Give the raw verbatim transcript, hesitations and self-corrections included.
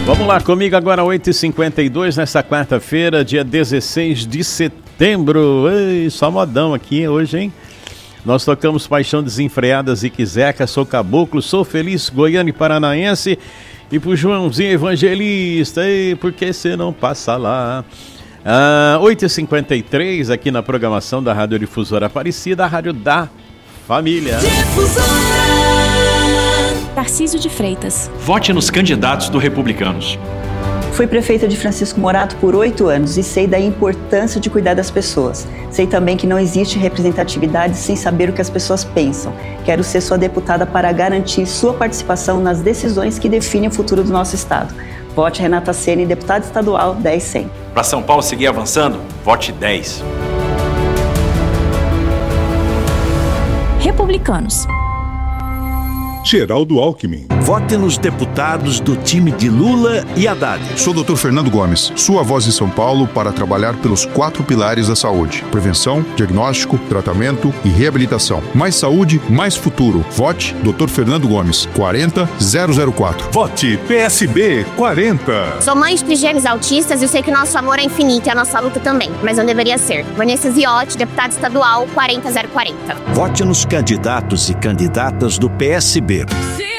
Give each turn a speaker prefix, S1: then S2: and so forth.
S1: Vamos lá, comigo agora oito e cinquenta e dois, nesta quarta-feira, dia dezesseis de setembro. Ei, só modão aqui hoje, hein? Nós tocamos Paixão Desenfreada, Zique Zeca, Sou Caboclo, Sou Feliz, Goiano e Paranaense. E pro Joãozinho Evangelista, ei, por que você não passa lá? Ah, oito e cinquenta e três, aqui na programação da Rádio Difusora Aparecida, a Rádio da Família.
S2: Difusora.
S3: Tarcísio de Freitas.
S4: Vote nos candidatos do Republicanos.
S5: Fui prefeita de Francisco Morato por oito anos e sei da importância de cuidar das pessoas. Sei também que não existe representatividade sem saber o que as pessoas pensam. Quero ser sua deputada para garantir sua participação nas decisões que definem o futuro do nosso estado. Vote Renata Ceni, deputada estadual dez cem.
S4: Para São Paulo seguir avançando, vote dez.
S3: Republicanos.
S6: Geraldo Alckmin.
S7: Vote nos deputados do time de Lula e Haddad.
S6: Sou o doutor Fernando Gomes, sua voz em São Paulo para trabalhar pelos quatro pilares da saúde: prevenção, diagnóstico, tratamento e reabilitação. Mais saúde, mais futuro. Vote doutor Fernando Gomes, quarenta zero zero quatro.
S8: Vote P S B quarenta.
S9: Sou mãe de trigêmeos autistas e eu sei que o nosso amor é infinito e a nossa luta também, mas não deveria ser. Vanessa Ziotti, deputada estadual quarenta zero quarenta.
S7: Vote nos candidatos e candidatas do P S B.